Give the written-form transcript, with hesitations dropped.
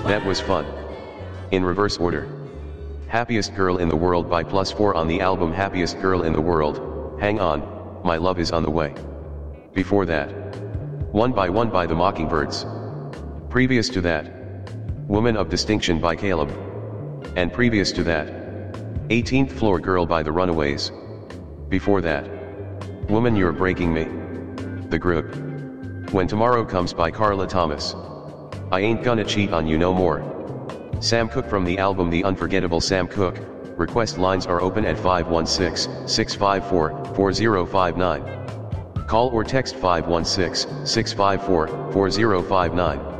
That was fun. In reverse order. Happiest Girl in the World by +4 on the album Happiest Girl in the World, Hang On, My Love Is on the Way. Before that, One by the Mockingbirds. Previous to that, Woman of Distinction by Caleb. And previous to that, 18th Floor Girl by the Runaways. Before that, Woman You're Breaking Me. The group. When Tomorrow Comes by Carla Thomas. I Ain't Gonna Cheat on You No More. Sam Cooke from the album The Unforgettable Sam Cooke. Request lines are open at 516-654-4059. Call or text 516-654-4059.